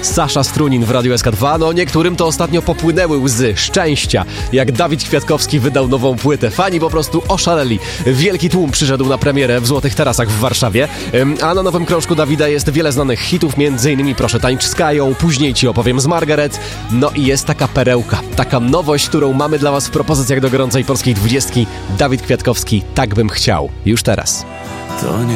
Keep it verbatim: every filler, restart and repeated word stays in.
Sasza Strunin w Radiu S K dwa. No niektórym to ostatnio popłynęły łzy szczęścia, jak Dawid Kwiatkowski wydał nową płytę. Fani po prostu oszaleli. Wielki tłum przyszedł na premierę w Złotych Tarasach w Warszawie. A na nowym krążku Dawida jest wiele znanych hitów, między innymi Proszę tańcz z Kają, Później ci opowiem z Margaret. No i jest taka perełka, taka nowość, którą mamy dla was w propozycjach do gorącej polskiej dwudziestki. Dawid Kwiatkowski, Tak bym chciał. Już teraz. To nie